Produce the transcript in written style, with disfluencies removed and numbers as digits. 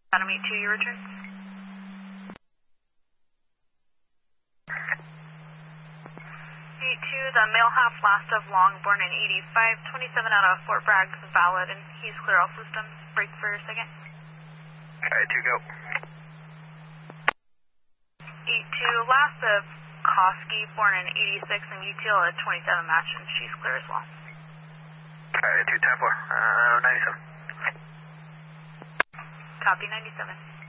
Adam 82, your return. 82, the male half last of long, born in 85, 27 out of Fort Bragg, valid, and he's clear all systems. Break for a second. Alright, 2 go. 82, last of Koski, born in 86, and util at 27 match, and she's clear as well. Alright, 2 10 4, 97. Copy 97.